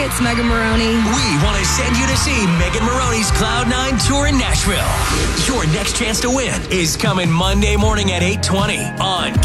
it's Megan Maroney. We want to send you to see Megan Maroney's Cloud9 tour in Nashville. Your next chance to win is coming Monday morning at 8:20 on